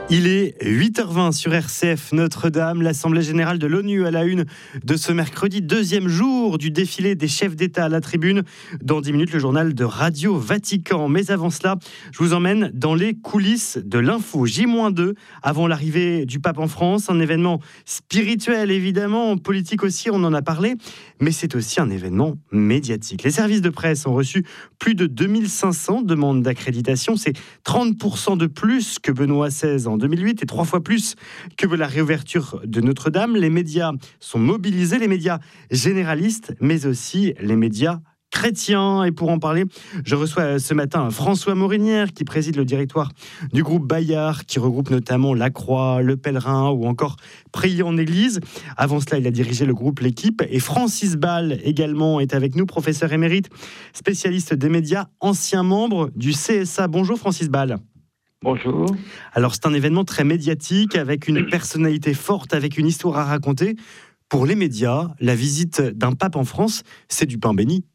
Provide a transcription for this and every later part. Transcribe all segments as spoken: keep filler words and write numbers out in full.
Il est huit heures vingt sur R C F Notre-Dame, l'Assemblée Générale de l'ONU à la une de ce mercredi, deuxième jour du défilé des chefs d'État à la tribune. Dans dix minutes, le journal de Radio Vatican. Mais avant cela, je vous emmène dans les coulisses de l'info. J deux, avant l'arrivée du pape en France, un événement spirituel évidemment, politique aussi, on en a parlé, mais c'est aussi un événement médiatique. Les services de presse ont reçu plus de deux mille cinq cents demandes d'accréditation, c'est trente pour cent de plus que Benoît seize en deux mille huit et trois fois plus que la réouverture de Notre-Dame. Les médias sont mobilisés, les médias généralistes, mais aussi les médias chrétiens. Et pour en parler, je reçois ce matin François Morinière, qui préside le directoire du groupe Bayard, qui regroupe notamment La Croix, Le Pèlerin ou encore Prier en Église. Avant cela, il a dirigé le groupe L'Équipe. Et Francis Ball également est avec nous, professeur émérite, spécialiste des médias, ancien membre du C S A. Bonjour Francis Ball. Bonjour. Alors c'est un événement très médiatique, avec une personnalité forte, avec une histoire à raconter. Pour les médias, la visite d'un pape en France, c'est du pain béni.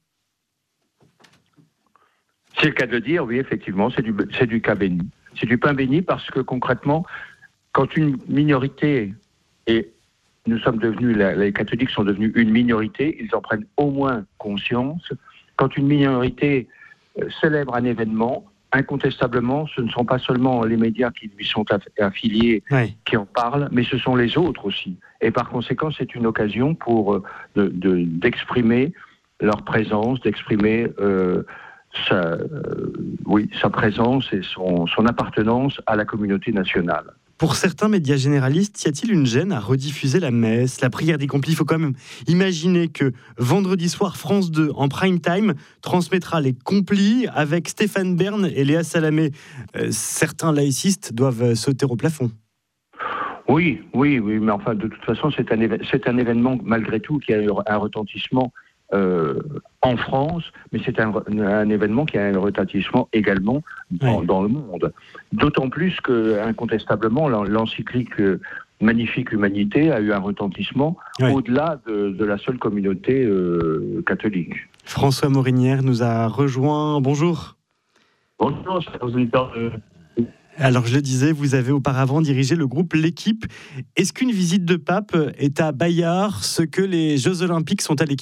C'est le cas de le dire, oui, effectivement, c'est du, c'est du cas béni. C'est du pain béni parce que concrètement, quand une minorité, et nous sommes devenus, les catholiques sont devenus une minorité, ils en prennent au moins conscience. Quand une minorité célèbre un événement, incontestablement, ce ne sont pas seulement les médias qui lui sont affiliés, oui, qui en parlent, mais ce sont les autres aussi. Et par conséquent, c'est une occasion pour de, de, d'exprimer leur présence, d'exprimer euh, sa, euh, oui, sa présence et son, son appartenance à la communauté nationale. Pour certains médias généralistes, y a-t-il une gêne à rediffuser la messe, la prière des complis ? Il faut quand même imaginer que vendredi soir, France deux, en prime time, transmettra les complis avec Stéphane Bern et Léa Salamé. Euh, certains laïcistes doivent sauter au plafond. Oui, oui, oui, mais enfin, de toute façon, c'est un, éve- c'est un événement, malgré tout, qui a un retentissement Euh, en France, mais c'est un, un événement qui a un retentissement également dans, oui, dans le monde. D'autant plus que, incontestablement, l'encyclique Magnifique Humanité a eu un retentissement, oui, au-delà de, de la seule communauté euh, catholique. François Morinière nous a rejoint. Bonjour. Bonjour, chers auditeurs de... Alors, je le disais, vous avez auparavant dirigé le groupe L'Équipe. Est-ce qu'une visite de pape est à Bayard ce que les Jeux Olympiques sont à l'Équipe ?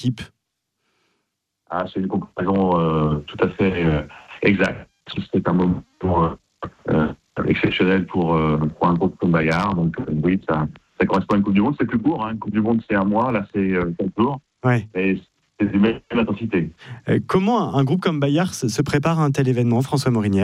Ah, c'est une comparaison euh, tout à fait euh, exacte. C'est un moment euh, exceptionnel pour, euh, pour un groupe comme Bayard. Donc, euh, oui, ça, ça correspond à une Coupe du Monde. C'est plus court. Hein. Une Coupe du Monde, c'est un mois. Là, c'est euh, quatre jours. Ouais. Et c'est du même intensité. Euh, comment un groupe comme Bayard se, se prépare à un tel événement, François Morinière ?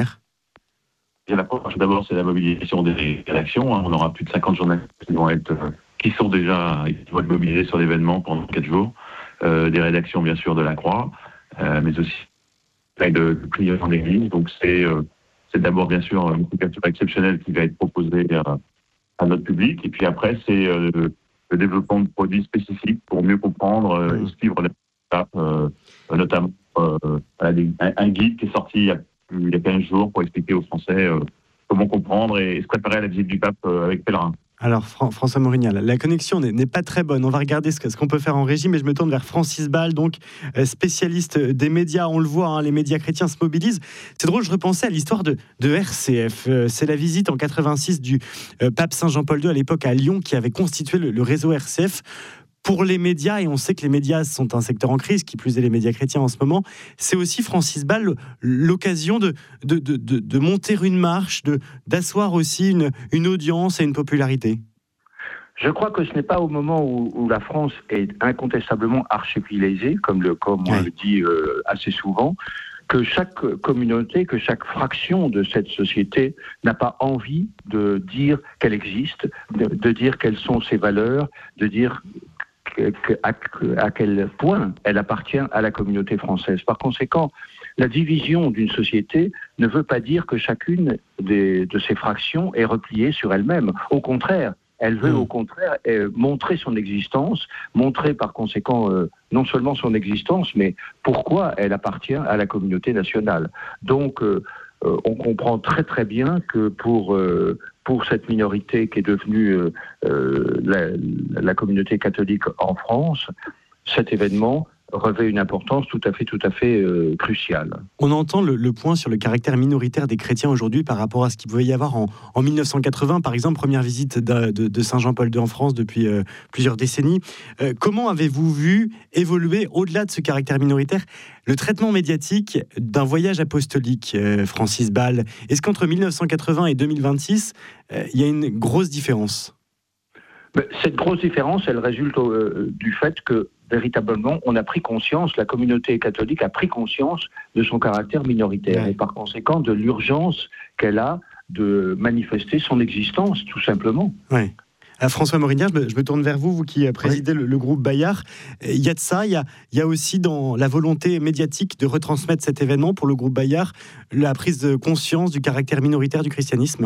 Et l'approche, d'abord, c'est la mobilisation des rédactions. Hein. On aura plus de cinquante journalistes qui vont être, euh, qui sont déjà, qui vont être mobilisés sur l'événement pendant quatre jours. Euh, des rédactions, bien sûr, de La Croix, euh, mais aussi de, de prier en Église. Donc, c'est, euh, c'est d'abord, bien sûr, une couverture exceptionnelle qui va être proposée à, à notre public. Et puis après, c'est euh, le développement de produits spécifiques pour mieux comprendre euh, et suivre l'étape, euh, notamment euh, un, un guide qui est sorti il y a, il y a quinze jours pour expliquer aux Français euh, comment comprendre et, et se préparer à la visite du pape euh, avec pèlerin. Alors, Fran- François Morinière, la connexion n'est, n'est pas très bonne. On va regarder ce, que, ce qu'on peut faire en régie, mais je me tourne vers Francis Ball, donc euh, spécialiste des médias. On le voit, hein, les médias chrétiens se mobilisent. C'est drôle, je repensais à l'histoire de, de R C F. Euh, c'est la visite en quatre-vingt-six du euh, pape Saint Jean-Paul deux, à l'époque à Lyon, qui avait constitué le, le réseau R C F. Pour les médias, et on sait que les médias sont un secteur en crise, qui plus est les médias chrétiens en ce moment, c'est aussi, Francis Ball, l'occasion de, de, de, de, de monter une marche, de, d'asseoir aussi une, une audience et une popularité. Je crois que ce n'est pas au moment où, où la France est incontestablement archipélisée, comme, le, comme on oui. le dit euh, assez souvent, que chaque communauté, que chaque fraction de cette société n'a pas envie de dire qu'elle existe, de, de dire quelles sont ses valeurs, de dire À, à quel point elle appartient à la communauté française. Par conséquent, la division d'une société ne veut pas dire que chacune des, de ces fractions est repliée sur elle-même. Au contraire, elle veut au contraire euh, montrer son existence, montrer par conséquent euh, non seulement son existence, mais pourquoi elle appartient à la communauté nationale. Donc, euh, euh, on comprend très très bien que pour... Euh, pour cette minorité qui est devenue euh, euh, la, la communauté catholique en France, cet événement revêt une importance tout à fait, tout à fait euh, cruciale. On entend le, le point sur le caractère minoritaire des chrétiens aujourd'hui par rapport à ce qu'il pouvait y avoir en, en mille neuf cent quatre-vingts, par exemple, première visite de, de, de Saint Jean-Paul deux en France depuis euh, plusieurs décennies. Euh, comment avez-vous vu évoluer, au-delà de ce caractère minoritaire, le traitement médiatique d'un voyage apostolique, euh, Francis Ball? Est-ce qu'entre mille neuf cent quatre-vingts et deux mille vingt-six, euh, il y a une grosse différence? Cette grosse différence, elle résulte euh, du fait que, véritablement, on a pris conscience, la communauté catholique a pris conscience de son caractère minoritaire, ouais. Et par conséquent de l'urgence qu'elle a de manifester son existence, tout simplement. Oui. À François Morinière, je me, je me tourne vers vous, vous qui présidez oui. le, le groupe Bayard. Il y a de ça, il y a, il y a aussi dans la volonté médiatique de retransmettre cet événement pour le groupe Bayard, la prise de conscience du caractère minoritaire du christianisme.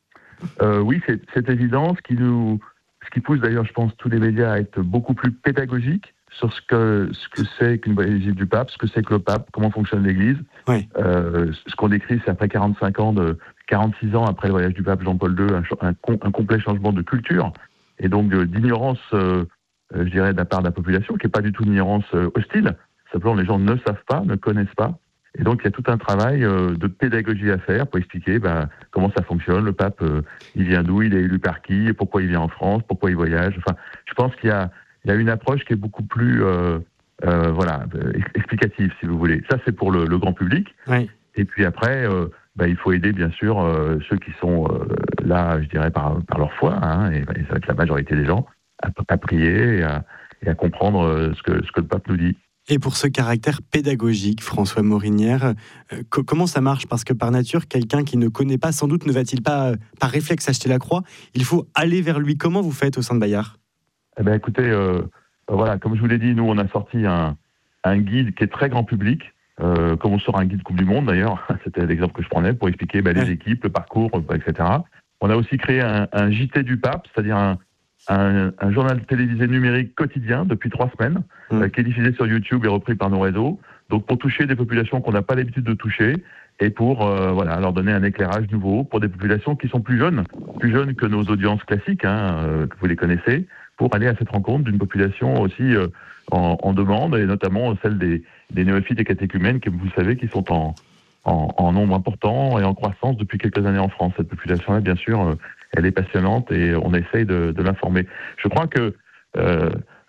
Euh, oui, c'est, c'est évident, ce qui nous... Ce qui pousse d'ailleurs, je pense, tous les médias à être beaucoup plus pédagogiques sur ce que, ce que c'est qu'une visite du pape, ce que c'est que le pape, comment fonctionne l'Église. Oui. Euh, ce qu'on décrit, c'est après quarante-cinq ans, de, quarante-six ans après le voyage du pape Jean-Paul deux, un, un, un complet changement de culture et donc de, d'ignorance, euh, je dirais, de la part de la population, qui n'est pas du tout une ignorance euh, hostile. Simplement, les gens ne savent pas, ne connaissent pas. Et donc, il y a tout un travail euh, de pédagogie à faire pour expliquer bah, comment ça fonctionne. Le pape, euh, il vient d'où, il est élu par qui, pourquoi il vient en France, pourquoi il voyage. Enfin, je pense qu'il y a, il y a une approche qui est beaucoup plus euh, euh, voilà, explicative, si vous voulez. Ça, c'est pour le, le grand public. Oui. Et puis après, euh, bah, il faut aider, bien sûr, euh, ceux qui sont euh, là, je dirais, par, par leur foi, hein, et, et ça va être la majorité des gens, à, à prier et à, et à comprendre euh, ce, que, ce que le pape nous dit. Et pour ce caractère pédagogique, François Morinière, euh, co- comment ça marche? Parce que par nature, quelqu'un qui ne connaît pas, sans doute ne va-t-il pas, euh, par réflexe, acheter la croix? Il faut aller vers lui. Comment vous faites au sein de Bayard? Eh bien, écoutez, euh, voilà, comme je vous l'ai dit, nous, on a sorti un, un guide qui est très grand public, euh, comme on sort un guide Coupe du Monde, d'ailleurs. C'était l'exemple que je prenais pour expliquer bah, les ouais. équipes, le parcours, et cetera. On a aussi créé un, un J T du pape, c'est-à-dire un Un, un journal télévisé numérique quotidien depuis trois semaines, mmh. euh, qui est diffusé sur YouTube et repris par nos réseaux, donc pour toucher des populations qu'on n'a pas l'habitude de toucher, et pour euh, voilà, leur donner un éclairage nouveau pour des populations qui sont plus jeunes, plus jeunes que nos audiences classiques, hein, euh, que vous les connaissez, pour aller à cette rencontre d'une population aussi euh, en, en demande, et notamment celle des, des néophytes et catéchumènes, qui vous savez, qui sont en, en, en nombre important et en croissance depuis quelques années en France. Cette population-là, bien sûr, euh, elle est passionnante et on essaye de, de l'informer. Je crois que euh,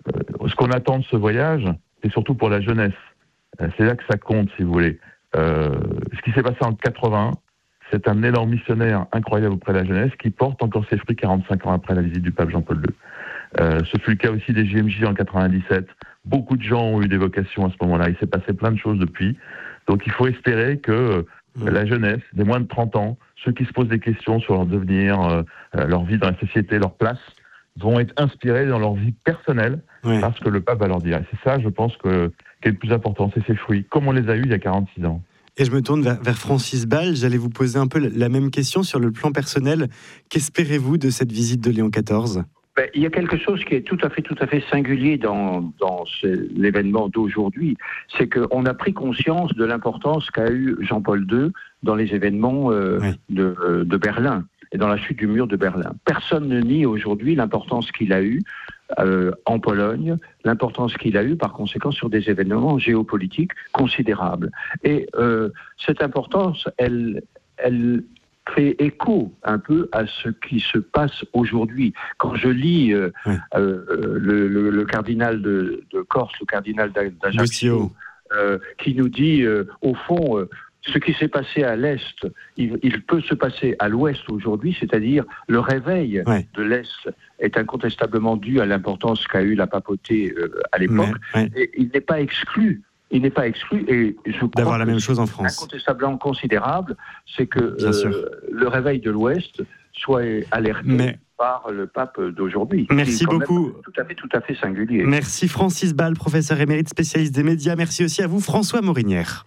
ce qu'on attend de ce voyage, c'est surtout pour la jeunesse. C'est là que ça compte, si vous voulez. Euh, ce qui s'est passé en quatre-vingts, c'est un élan missionnaire incroyable auprès de la jeunesse qui porte encore ses fruits quarante-cinq ans après la visite du pape Jean-Paul deux. Euh, ce fut le cas aussi des J M J en quatre-vingt-dix-sept. Beaucoup de gens ont eu des vocations à ce moment-là. Il s'est passé plein de choses depuis. Donc il faut espérer que mmh. la jeunesse, des moins de trente ans, ceux qui se posent des questions sur leur devenir, euh, leur vie dans la société, leur place, vont être inspirés dans leur vie personnelle oui. parce que le pape va leur dire. Et c'est ça, je pense, que, qui est le plus important, c'est ces fruits, comme on les a eus il y a quarante-six ans. Et je me tourne vers, vers Francis Ball. J'allais vous poser un peu la même question sur le plan personnel. Qu'espérez-vous de cette visite de Léon quatorze ? Ben, il y a quelque chose qui est tout à fait, tout à fait singulier dans, dans ce, l'événement d'aujourd'hui, c'est qu'on a pris conscience de l'importance qu'a eu Jean-Paul deux dans les événements euh, oui. de, de Berlin et dans la chute du mur de Berlin. Personne ne nie aujourd'hui l'importance qu'il a eue euh, en Pologne, l'importance qu'il a eue par conséquent sur des événements géopolitiques considérables. Et euh, cette importance, elle... elle fait écho un peu à ce qui se passe aujourd'hui. Quand je lis euh, oui. euh, le, le, le cardinal de, de Corse, le cardinal d'Ajaccio, euh, qui nous dit, euh, au fond, euh, ce qui s'est passé à l'Est, il, il peut se passer à l'Ouest aujourd'hui, c'est-à-dire le réveil oui. de l'Est est incontestablement dû à l'importance qu'a eu la papauté euh, à l'époque, oui. et il n'est pas exclu Il n'est pas exclu, et je crois d'avoir la même chose en France. Incontestablement considérable, c'est que euh, le réveil de l'Ouest soit alerté Mais... par le pape d'aujourd'hui. Merci beaucoup. Tout à fait, tout à fait singulier. Merci Francis Ball, professeur émérite spécialiste des médias. Merci aussi à vous, François Morinière.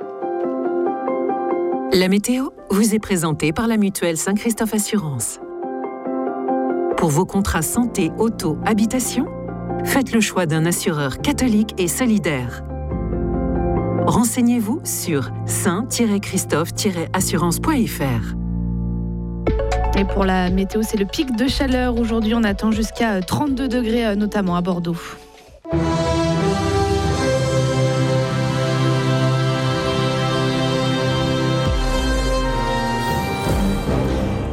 La météo vous est présentée par la mutuelle Saint-Christophe Assurance. Pour vos contrats santé, auto, habitation, faites le choix d'un assureur catholique et solidaire. Renseignez-vous sur saint christophe assurance point f r. Et pour la météo, c'est le pic de chaleur. Aujourd'hui, on attend jusqu'à trente-deux degrés, notamment à Bordeaux.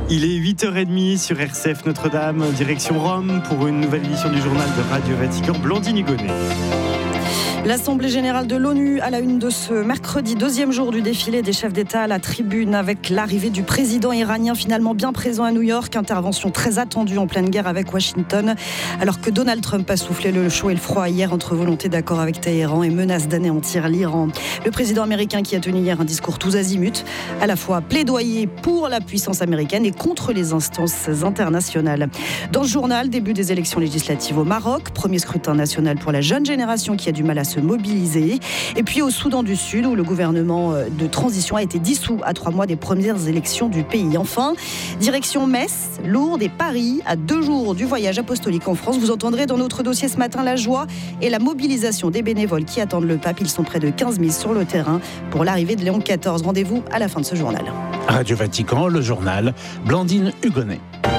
Il est huit heures trente sur R C F Notre-Dame, direction Rome pour une nouvelle édition du journal de Radio Vatican. Blandine Hugonnet. L'Assemblée générale de l'ONU à la une de ce mercredi, deuxième jour du défilé des chefs d'État à la tribune avec l'arrivée du président iranien finalement bien présent à New York. Intervention très attendue en pleine guerre avec Washington. Alors que Donald Trump a soufflé le chaud et le froid hier entre volonté d'accord avec Téhéran et menace d'anéantir l'Iran. Le président américain qui a tenu hier un discours tous azimuts, à la fois plaidoyer pour la puissance américaine et contre les instances internationales. Dans ce journal, début des élections législatives au Maroc, premier scrutin national pour la jeune génération qui a du mal à se mobiliser. Et puis au Soudan du Sud, où le gouvernement de transition a été dissous à trois mois des premières élections du pays. Enfin, direction Metz, Lourdes et Paris, à deux jours du voyage apostolique en France. Vous entendrez dans notre dossier ce matin la joie et la mobilisation des bénévoles qui attendent le pape. Ils sont près de quinze mille sur le terrain pour l'arrivée de Léon quatorze. Rendez-vous à la fin de ce journal. Radio Vatican, le journal, Blandine Hugonnet.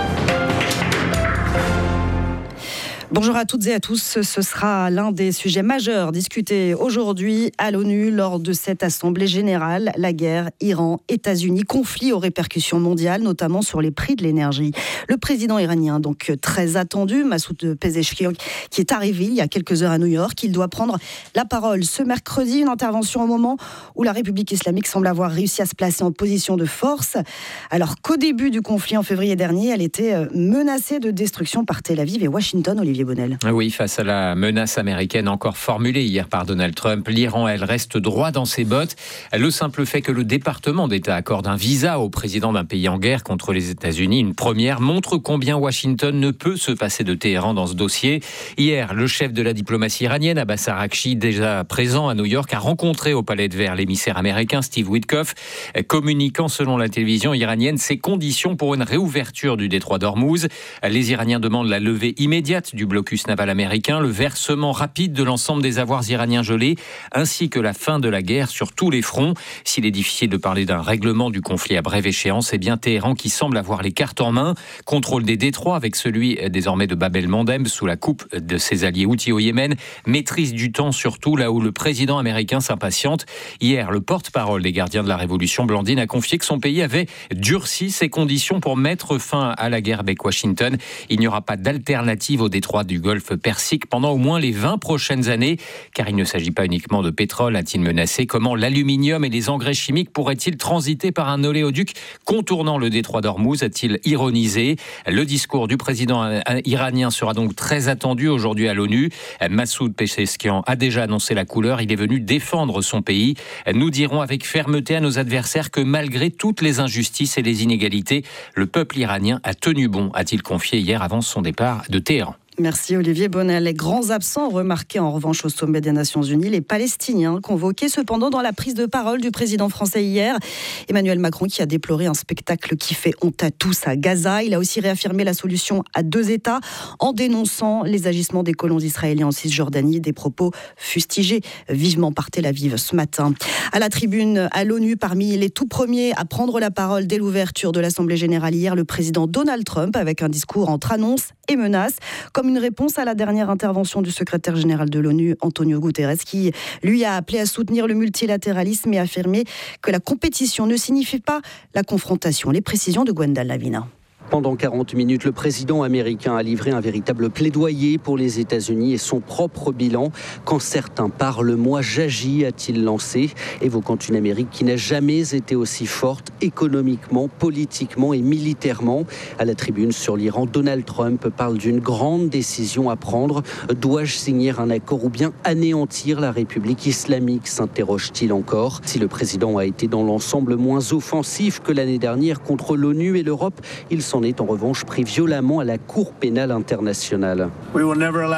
Bonjour à toutes et à tous. Ce sera l'un des sujets majeurs discutés aujourd'hui à l'ONU lors de cette Assemblée générale. La guerre Iran-États-Unis, conflit aux répercussions mondiales, notamment sur les prix de l'énergie. Le président iranien, donc très attendu, Massoud Pezeshkian, qui est arrivé il y a quelques heures à New York, il doit prendre la parole ce mercredi. Une intervention au moment où la République islamique semble avoir réussi à se placer en position de force, alors qu'au début du conflit en février dernier, elle était menacée de destruction par Tel Aviv et Washington. Olivier Bonnel. Oui, face à la menace américaine encore formulée hier par Donald Trump, l'Iran, elle, reste droit dans ses bottes. Le simple fait que le département d'État accorde un visa au président d'un pays en guerre contre les États-Unis, une première, montre combien Washington ne peut se passer de Téhéran dans ce dossier. Hier, le chef de la diplomatie iranienne, Abbas Araghchi, déjà présent à New York, a rencontré au Palais de Verre l'émissaire américain Steve Witkoff, communiquant selon la télévision iranienne ses conditions pour une réouverture du détroit d'Ormuz. Les Iraniens demandent la levée immédiate du blocus naval américain, le versement rapide de l'ensemble des avoirs iraniens gelés, ainsi que la fin de la guerre sur tous les fronts. S'il est difficile de parler d'un règlement du conflit à brève échéance, c'est bien Téhéran qui semble avoir les cartes en main. Contrôle des détroits avec celui désormais de Bab el-Mandeb sous la coupe de ses alliés houthis au Yémen. Maîtrise du temps surtout là où le président américain s'impatiente. Hier, le porte-parole des gardiens de la Révolution, Blandine, a confié que son pays avait durci ses conditions pour mettre fin à la guerre avec Washington. Il n'y aura pas d'alternative au détroit du Golfe Persique pendant au moins les vingt prochaines années, car il ne s'agit pas uniquement de pétrole, a-t-il menacé. Comment l'aluminium et les engrais chimiques pourraient-ils transiter par un oléoduc contournant le détroit d'Ormuz, a-t-il ironisé. Le discours du président iranien sera donc très attendu aujourd'hui à l'ONU. Massoud Pezeshkian a déjà annoncé la couleur, il est venu défendre son pays. Nous dirons avec fermeté à nos adversaires que malgré toutes les injustices et les inégalités, le peuple iranien a tenu bon, a-t-il confié hier avant son départ de Téhéran. Merci Olivier Bonnel. Les grands absents remarqués en revanche au sommet des Nations Unies, les Palestiniens convoqués cependant dans la prise de parole du président français hier. Emmanuel Macron qui a déploré un spectacle qui fait honte à tous à Gaza. Il a aussi réaffirmé la solution à deux États en dénonçant les agissements des colons israéliens en Cisjordanie, des propos fustigés vivement par Tel Aviv ce matin. À la tribune à l'ONU, parmi les tout premiers à prendre la parole dès l'ouverture de l'Assemblée générale hier, le président Donald Trump avec un discours entre annonces et menaces, comme une réponse à la dernière intervention du secrétaire général de l'ONU, Antonio Guterres, qui lui a appelé à soutenir le multilatéralisme et affirmé que la compétition ne signifie pas la confrontation. Les précisions de Gwendal Lavina. Pendant quarante minutes, le président américain a livré un véritable plaidoyer pour les États-Unis et son propre bilan. Quand certains parlent, moi j'agis, a-t-il lancé, évoquant une Amérique qui n'a jamais été aussi forte économiquement, politiquement et militairement. À la tribune sur l'Iran, Donald Trump parle d'une grande décision à prendre. Dois-je signer un accord ou bien anéantir la République islamique, s'interroge-t-il encore. Si le président a été dans l'ensemble moins offensif que l'année dernière contre l'ONU et l'Europe, il s'en est en revanche pris violemment à la Cour pénale internationale. Nous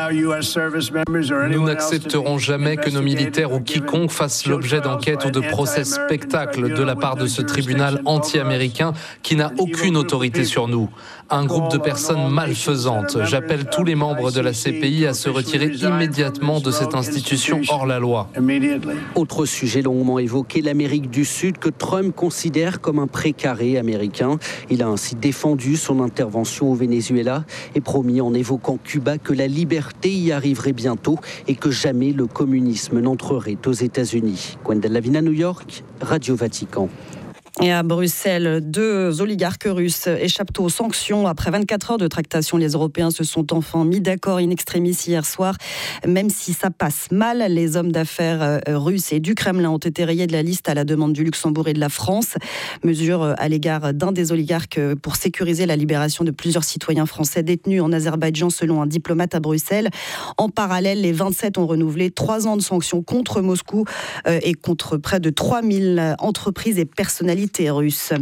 n'accepterons jamais que nos militaires ou quiconque fassent l'objet d'enquêtes ou de procès spectacles de la part de ce tribunal anti-américain qui n'a aucune autorité sur nous. Un groupe de personnes malfaisantes. J'appelle tous les membres de la C P I à se retirer immédiatement de cette institution hors la loi. Autre sujet longuement évoqué, l'Amérique du Sud que Trump considère comme un précaré américain. Il a ainsi défendu son intervention au Venezuela et promis en évoquant Cuba que la liberté y arriverait bientôt et que jamais le communisme n'entrerait aux États-Unis. Gwendal Lavina, New York, Radio Vatican. Et à Bruxelles, deux oligarques russes échappent aux sanctions. Après vingt-quatre heures de tractation, les Européens se sont enfin mis d'accord in extremis hier soir. Même si ça passe mal, les hommes d'affaires russes et du Kremlin ont été rayés de la liste à la demande du Luxembourg et de la France. Mesure à l'égard d'un des oligarques pour sécuriser la libération de plusieurs citoyens français détenus en Azerbaïdjan, selon un diplomate à Bruxelles. En parallèle, les vingt-sept ont renouvelé trois ans de sanctions contre Moscou et contre près de trois mille entreprises et personnalités russe.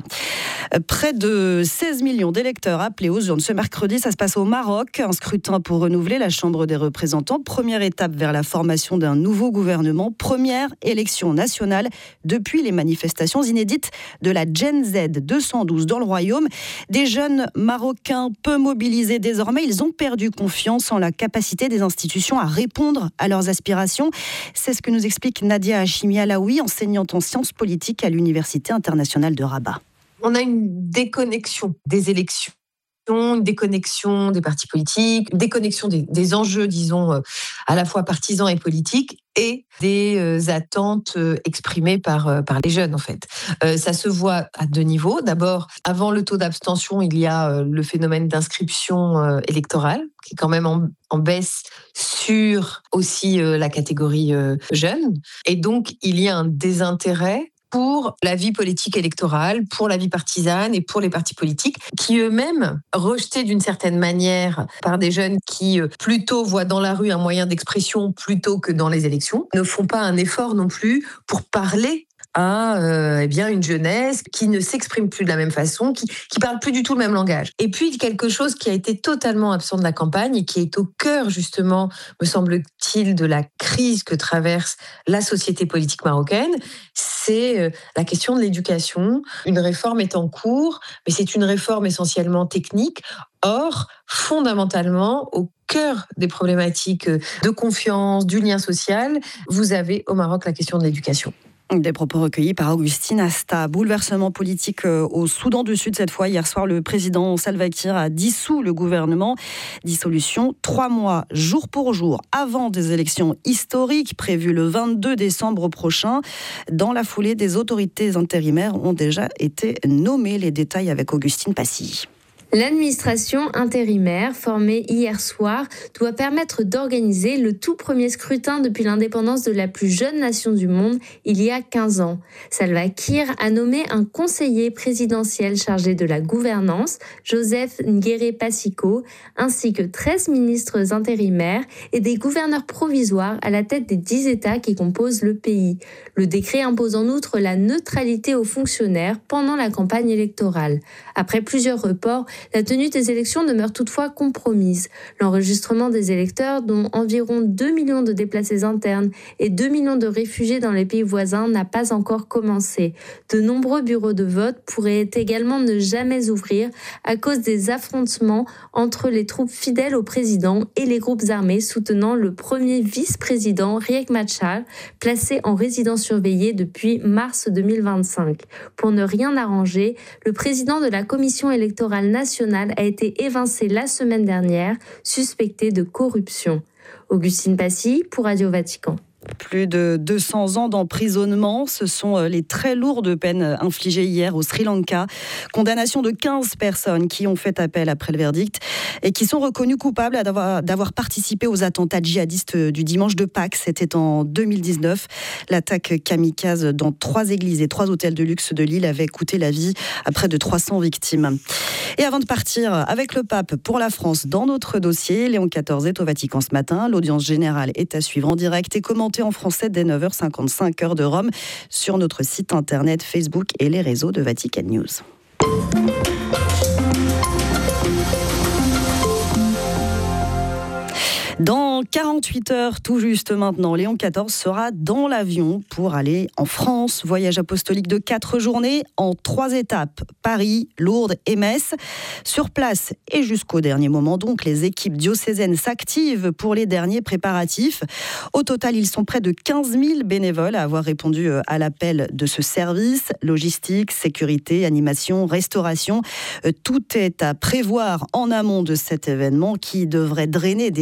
Près de seize millions d'électeurs appelés aux urnes ce mercredi. Ça se passe au Maroc. Un scrutin pour renouveler la Chambre des représentants. Première étape vers la formation d'un nouveau gouvernement. Première élection nationale depuis les manifestations inédites de la Gen Z deux cent douze dans le Royaume. Des jeunes Marocains peu mobilisés désormais. Ils ont perdu confiance en la capacité des institutions à répondre à leurs aspirations. C'est ce que nous explique Nadia Hachimi Alaoui, enseignante en sciences politiques à l'Université internationale de Rabat. On a une déconnexion des élections, une déconnexion des partis politiques, une déconnexion des, des enjeux, disons, à la fois partisans et politiques, et des euh, attentes euh, exprimées par, euh, par les jeunes, en fait. Euh, ça se voit à deux niveaux. D'abord, avant le taux d'abstention, il y a euh, le phénomène d'inscription euh, électorale, qui est quand même en, en baisse sur aussi euh, la catégorie euh, jeune. Et donc, il y a un désintérêt pour la vie politique électorale, pour la vie partisane et pour les partis politiques, qui eux-mêmes, rejetés d'une certaine manière par des jeunes qui plutôt voient dans la rue un moyen d'expression plutôt que dans les élections, ne font pas un effort non plus pour parler à euh, eh bien une jeunesse qui ne s'exprime plus de la même façon, qui qui parle plus du tout le même langage. Et puis quelque chose qui a été totalement absent de la campagne et qui est au cœur justement, me semble-t-il, de la crise que traverse la société politique marocaine, c'est euh, la question de l'éducation. Une réforme est en cours, mais c'est une réforme essentiellement technique. Or, fondamentalement, au cœur des problématiques de confiance, du lien social, vous avez au Maroc la question de l'éducation. Des propos recueillis par Augustine Asta. Bouleversement politique au Soudan du Sud cette fois. Hier soir, le président Salva Kiir a dissous le gouvernement. Dissolution trois mois, jour pour jour, avant des élections historiques prévues le vingt-deux décembre prochain. Dans la foulée, des autorités intérimaires ont déjà été nommées. Les détails avec Augustine Passy. L'administration intérimaire, formée hier soir, doit permettre d'organiser le tout premier scrutin depuis l'indépendance de la plus jeune nation du monde, il y a quinze ans. Salva Kiir a nommé un conseiller présidentiel chargé de la gouvernance, Joseph Ngere Passiko, ainsi que treize ministres intérimaires et des gouverneurs provisoires à la tête des dix États qui composent le pays. Le décret impose en outre la neutralité aux fonctionnaires pendant la campagne électorale. Après plusieurs reports, la tenue des élections demeure toutefois compromise. L'enregistrement des électeurs, dont environ deux millions de déplacés internes et deux millions de réfugiés dans les pays voisins, n'a pas encore commencé. De nombreux bureaux de vote pourraient également ne jamais ouvrir à cause des affrontements entre les troupes fidèles au président et les groupes armés soutenant le premier vice-président Riek Machar, placé en résidence surveillée depuis mars deux mille vingt-cinq. Pour ne rien arranger, le président de la commission électorale nationale a été évincé la semaine dernière, suspecté de corruption. Augustine Passy pour Radio Vatican. Plus de deux cents ans d'emprisonnement, ce sont les très lourdes peines infligées hier au Sri Lanka. Condamnation de quinze personnes qui ont fait appel après le verdict et qui sont reconnues coupables d'avoir, d'avoir participé aux attentats djihadistes du dimanche de Pâques. C'était en deux mille dix-neuf. L'attaque kamikaze dans trois églises et trois hôtels de luxe de l'île avait coûté la vie à près de trois cents victimes. Et avant de partir avec le pape pour la France dans notre dossier, Léon quatorze est au Vatican ce matin. L'audience générale est à suivre en direct et commentée en français dès neuf heures cinquante-cinq heure de Rome sur notre site internet, Facebook et les réseaux de Vatican News. Dans quarante-huit heures, tout juste maintenant, Léon quatorze sera dans l'avion pour aller en France. Voyage apostolique de quatre journées en trois étapes, Paris, Lourdes et Metz. Sur place et jusqu'au dernier moment, donc, les équipes diocésaines s'activent pour les derniers préparatifs. Au total, ils sont près de quinze mille bénévoles à avoir répondu à l'appel de ce service. Logistique, sécurité, animation, restauration, tout est à prévoir en amont de cet événement qui devrait drainer des centaines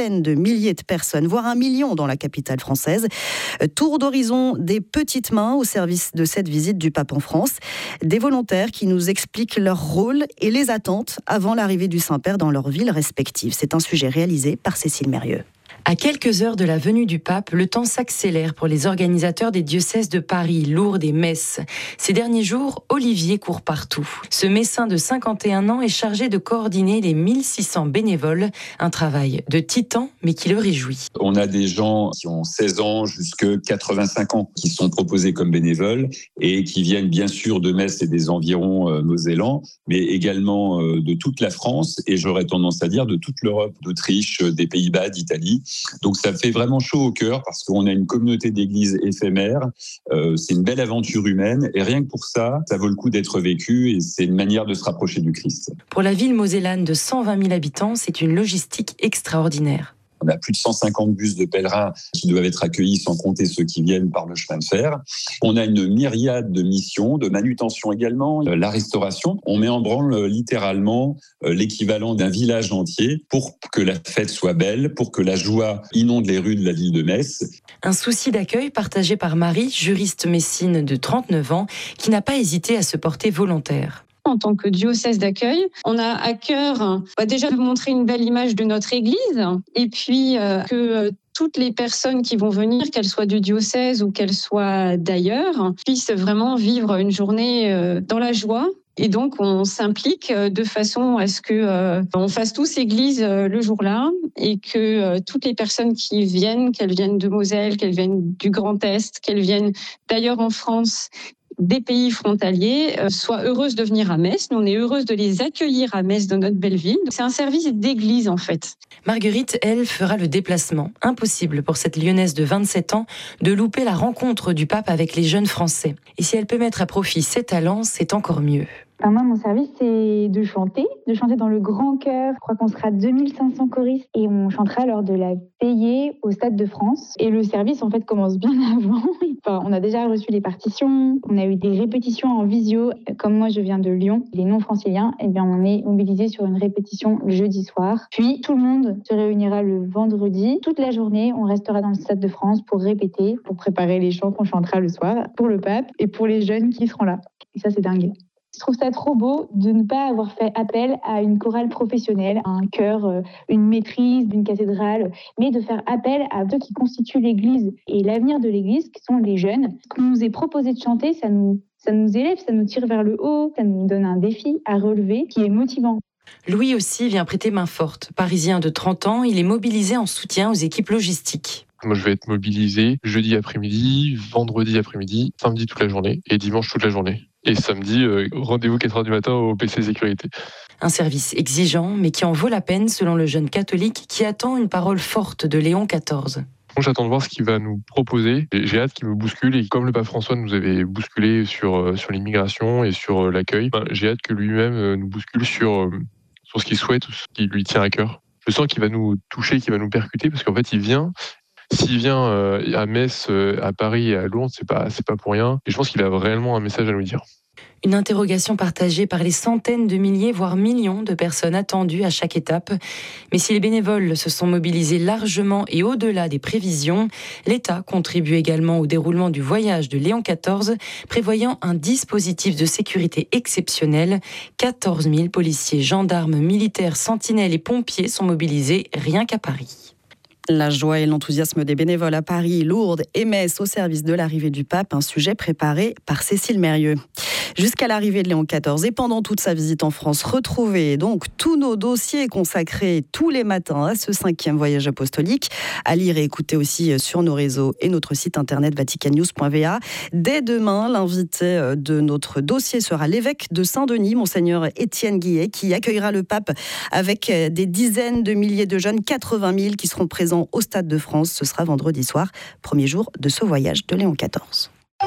centaines de milliers de personnes, voire un million dans la capitale française. Tour d'horizon des petites mains au service de cette visite du pape en France. Des volontaires qui nous expliquent leur rôle et les attentes avant l'arrivée du Saint-Père dans leurs villes respectives. C'est un sujet réalisé par Cécile Mérieux. À quelques heures de la venue du pape, le temps s'accélère pour les organisateurs des diocèses de Paris, Lourdes et Metz. Ces derniers jours, Olivier court partout. Ce médecin de cinquante et un ans est chargé de coordonner les mille six cents bénévoles, un travail de titan mais qui le réjouit. On a des gens qui ont seize ans jusqu'à quatre-vingt-cinq ans qui sont proposés comme bénévoles et qui viennent bien sûr de Metz et des environs euh, mosellans, mais également euh, de toute la France et j'aurais tendance à dire de toute l'Europe, d'Autriche, des Pays-Bas, d'Italie. Donc ça fait vraiment chaud au cœur parce qu'on a une communauté d'églises éphémère, euh, c'est une belle aventure humaine et rien que pour ça, ça vaut le coup d'être vécu et c'est une manière de se rapprocher du Christ. Pour la ville mosellane de cent vingt mille habitants, c'est une logistique extraordinaire. On a plus de cent cinquante bus de pèlerins qui doivent être accueillis, sans compter ceux qui viennent par le chemin de fer. On a une myriade de missions, de manutention également, la restauration. On met en branle littéralement l'équivalent d'un village entier pour que la fête soit belle, pour que la joie inonde les rues de la ville de Metz. Un souci d'accueil partagé par Marie, juriste messine de trente-neuf ans, qui n'a pas hésité à se porter volontaire. En tant que diocèse d'accueil, on a à cœur bah déjà de montrer une belle image de notre Église et puis euh, que euh, toutes les personnes qui vont venir, qu'elles soient du diocèse ou qu'elles soient d'ailleurs, puissent vraiment vivre une journée euh, dans la joie. Et donc, on s'implique de façon à ce que euh, on fasse tous église euh, le jour-là et que euh, toutes les personnes qui viennent, qu'elles viennent de Moselle, qu'elles viennent du Grand Est, qu'elles viennent d'ailleurs en France, des pays frontaliers, euh, soient heureuses de venir à Metz. Nous, on est heureuse de les accueillir à Metz, dans notre belle ville. C'est un service d'église, en fait. Marguerite, elle, fera le déplacement. Impossible pour cette Lyonnaise de vingt-sept ans de louper la rencontre du pape avec les jeunes Français. Et si elle peut mettre à profit ses talents, c'est encore mieux. Enfin, moi, mon service, c'est de chanter, de chanter dans le grand chœur. Je crois qu'on sera deux mille cinq cents choristes et on chantera lors de la veillée au Stade de France. Et le service, en fait, commence bien avant. Enfin, on a déjà reçu les partitions, on a eu des répétitions en visio. Comme moi, je viens de Lyon, les non-franciliens, eh bien, on est mobilisés sur une répétition le jeudi soir. Puis, tout le monde se réunira le vendredi. Toute la journée, on restera dans le Stade de France pour répéter, pour préparer les chants qu'on chantera le soir pour le pape et pour les jeunes qui seront là. Et ça, c'est dingue. Je trouve ça trop beau de ne pas avoir fait appel à une chorale professionnelle, à un chœur, une maîtrise d'une cathédrale, mais de faire appel à ceux qui constituent l'Église et l'avenir de l'Église, qui sont les jeunes. Ce qu'on nous est proposé de chanter, ça nous, ça nous élève, ça nous tire vers le haut, ça nous donne un défi à relever qui est motivant. Louis aussi vient prêter main forte. Parisien de trente ans, il est mobilisé en soutien aux équipes logistiques. Moi, je vais être mobilisé jeudi après-midi, vendredi après-midi, samedi toute la journée et dimanche toute la journée. Et samedi, euh, rendez-vous quatre heures du matin au P C Sécurité. Un service exigeant, mais qui en vaut la peine selon le jeune catholique qui attend une parole forte de Léon quatorze. J'attends de voir ce qu'il va nous proposer. J'ai hâte qu'il me bouscule. Et comme le pape François nous avait bousculé sur, sur l'immigration et sur l'accueil, ben, j'ai hâte que lui-même nous bouscule sur, sur ce qu'il souhaite, ce qui lui tient à cœur. Je sens qu'il va nous toucher, qu'il va nous percuter, parce qu'en fait, il vient... S'il vient euh, à Metz, euh, à Paris et à Lourdes, c'est pas, c'est pas pour rien. Et je pense qu'il a réellement un message à nous dire. Une interrogation partagée par les centaines de milliers, voire millions de personnes attendues à chaque étape. Mais si les bénévoles se sont mobilisés largement et au-delà des prévisions, l'État contribue également au déroulement du voyage de Léon quatorze, prévoyant un dispositif de sécurité exceptionnel. quatorze mille policiers, gendarmes, militaires, sentinelles et pompiers sont mobilisés rien qu'à Paris. La joie et l'enthousiasme des bénévoles à Paris, Lourdes et Metz au service de l'arrivée du pape, un sujet préparé par Cécile Mérieux. Jusqu'à l'arrivée de Léon quatorze et pendant toute sa visite en France, retrouvez donc tous nos dossiers consacrés tous les matins à ce cinquième voyage apostolique, à lire et écouter aussi sur nos réseaux et notre site internet vatican news point v a. Dès demain, l'invité de notre dossier sera l'évêque de Saint-Denis, Monseigneur Étienne Guillet, qui accueillera le pape avec des dizaines de milliers de jeunes, quatre-vingt mille qui seront présents au Stade de France. Ce sera vendredi soir, premier jour de ce voyage de Léon quatorze.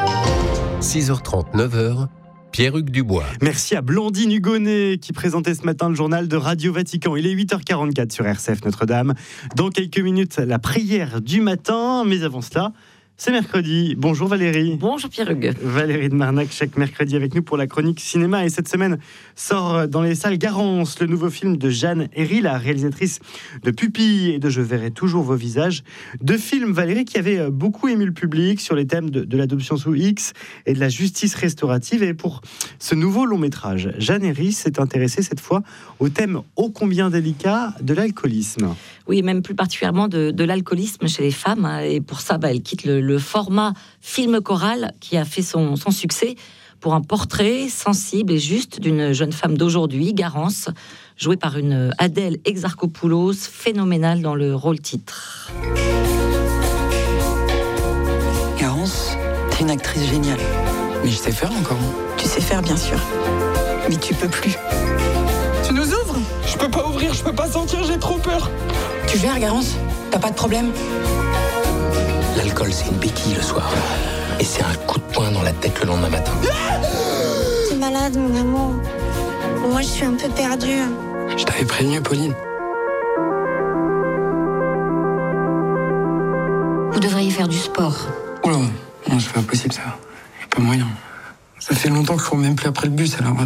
six heures trente, neuf heures, Pierre-Hugues Dubois. Merci à Blandine Hugonnet qui présentait ce matin le journal de Radio Vatican. Il est huit heures quarante-quatre sur R C F Notre-Dame. Dans quelques minutes, la prière du matin. Mais avant cela, C'est mercredi. Bonjour Valérie. Bonjour Pierre-Hugues. Valérie de Marnac, chaque mercredi avec nous pour la chronique cinéma. Et cette semaine sort dans les salles Garance, le nouveau film de Jeanne Herry, la réalisatrice de Pupille et de Je verrai toujours vos visages. Deux films, Valérie, qui avaient beaucoup ému le public sur les thèmes de, de l'adoption sous X et de la justice restaurative. Et pour ce nouveau long métrage, Jeanne Herry s'est intéressée cette fois au thème ô combien délicat de l'alcoolisme. Oui, même plus particulièrement de, de l'alcoolisme chez les femmes. Et pour ça, bah, elle quitte le, le format film choral qui a fait son, son succès pour un portrait sensible et juste d'une jeune femme d'aujourd'hui, Garance, jouée par une Adèle Exarchopoulos, phénoménale dans le rôle titre. Garance, t'es une actrice géniale. Mais je sais faire encore. Tu sais faire, bien sûr. Mais tu peux plus. Tu nous ouvres? Je peux pas ouvrir, je peux pas sortir, j'ai trop peur. Tu gères, Garance? T'as pas de problème? L'alcool, c'est une béquille le soir. Et c'est un coup de poing dans la tête le lendemain matin. T'es malade, mon amour. Moi, je suis un peu perdue. Je t'avais prévenu, Pauline. Vous devriez faire du sport. Oula, non, c'est pas possible, ça. Y'a pas moyen. Ça fait longtemps que je cours même plus après le bus, alors...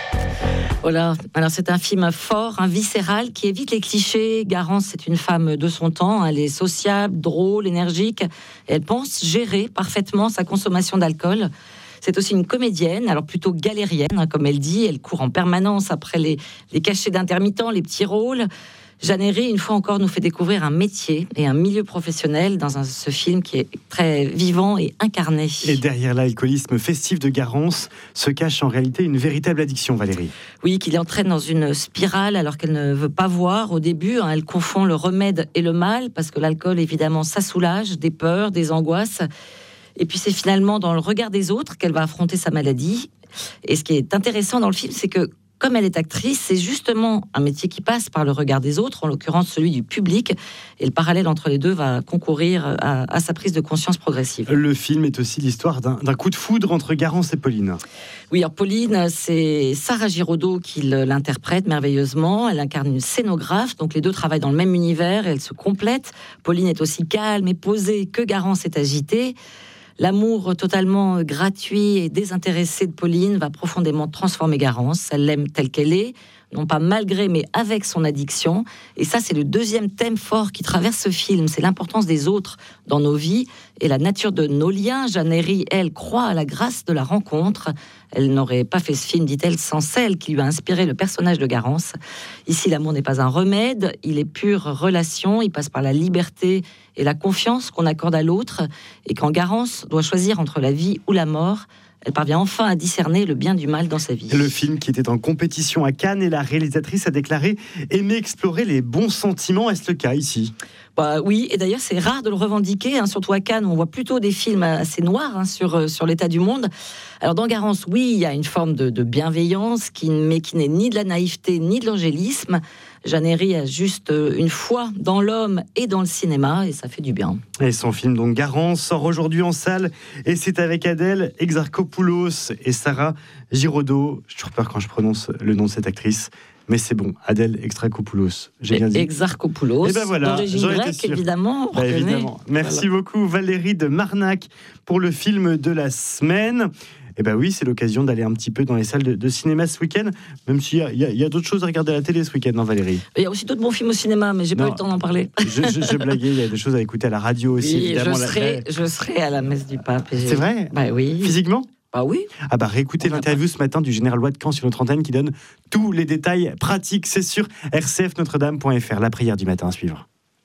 Voilà, alors c'est un film fort, un viscéral qui évite les clichés. Garance, c'est une femme de son temps, elle est sociable, drôle, énergique, et elle pense gérer parfaitement sa consommation d'alcool. C'est aussi une comédienne, alors plutôt galérienne, hein, comme elle dit, elle court en permanence après les, les cachets d'intermittents, les petits rôles. Jeanne Herry, une fois encore, nous fait découvrir un métier et un milieu professionnel dans un, ce film qui est très vivant et incarné. Et derrière l'alcoolisme festif de Garance se cache en réalité une véritable addiction, Valérie. Oui, qui l'entraîne dans une spirale alors qu'elle ne veut pas voir au début. Hein, elle confond le remède et le mal parce que l'alcool, évidemment, ça soulage des peurs, des angoisses. Et puis c'est finalement dans le regard des autres qu'elle va affronter sa maladie. Et ce qui est intéressant dans le film, c'est que comme elle est actrice, c'est justement un métier qui passe par le regard des autres, en l'occurrence celui du public. Et le parallèle entre les deux va concourir à, à sa prise de conscience progressive. Le film est aussi l'histoire d'un, d'un coup de foudre entre Garance et Pauline. Oui, alors Pauline, c'est Sarah Giraudot qui l'interprète merveilleusement. Elle incarne une scénographe, donc les deux travaillent dans le même univers et elles se complètent. Pauline est aussi calme et posée que Garance est agitée. L'amour totalement gratuit et désintéressé de Pauline va profondément transformer Garance. Elle l'aime telle qu'elle est, non pas malgré, mais avec son addiction. Et ça, c'est le deuxième thème fort qui traverse ce film. C'est l'importance des autres dans nos vies et la nature de nos liens. Jeanne Herry, elle, croit à la grâce de la rencontre. Elle n'aurait pas fait ce film, dit-elle, sans celle qui lui a inspiré le personnage de Garance. Ici, l'amour n'est pas un remède, il est pure relation, il passe par la liberté et la confiance qu'on accorde à l'autre. Et quand Garance doit choisir entre la vie ou la mort, elle parvient enfin à discerner le bien du mal dans sa vie. Le film qui était en compétition à Cannes et la réalisatrice a déclaré aimer explorer les bons sentiments. Est-ce le cas ici ? Bah, oui, et d'ailleurs c'est rare de le revendiquer, hein, surtout à Cannes, on voit plutôt des films assez noirs hein, sur, sur l'état du monde. Alors dans Garance, oui, il y a une forme de, de bienveillance, qui, mais qui n'est ni de la naïveté, ni de l'angélisme. Jeanne Herry a juste une foi dans l'homme et dans le cinéma, et ça fait du bien. Et son film, donc Garance, sort aujourd'hui en salle, et c'est avec Adèle Exarchopoulos et Sarah Giraudot. J'ai toujours peur quand je prononce le nom de cette actrice. Mais c'est bon, Adèle Exarchopoulos, j'ai bien dit. Exarchopoulos, et ben voilà, d'origine grecque, évidemment. Bah, évidemment. Merci voilà. beaucoup Valérie de Marnac pour le film de la semaine. Et ben oui, c'est l'occasion d'aller un petit peu dans les salles de, de cinéma ce week-end, même s'il y a, il y a, il y a d'autres choses à regarder à la télé ce week-end, non Valérie ? Il y a aussi d'autres bons films au cinéma, mais j'ai non, pas eu le temps d'en parler. Je, je, je blaguais, il y a des choses à écouter à la radio aussi, oui, évidemment. Je serai, la... je serai à la messe du pape. C'est vrai ? Bah oui. Physiquement ? Ah oui. Ah bah réécoutez l'interview ce matin du général Ouatkan sur notre antenne qui donne tous les détails pratiques. C'est sur r c f notre dame point f r. La prière du matin à suivre.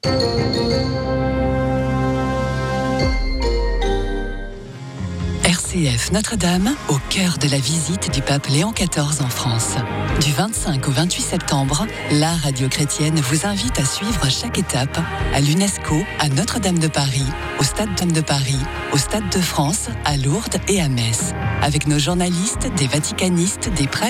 R C F Notre-Dame, au cœur de la visite du pape Léon quatorze en France. Du vingt-cinq au vingt-huit septembre, la radio chrétienne vous invite à suivre chaque étape à l'UNESCO, à Notre-Dame de Paris, au Stade de Paris, au Stade de France, à Lourdes et à Metz. Avec nos journalistes, des vaticanistes, des prêtres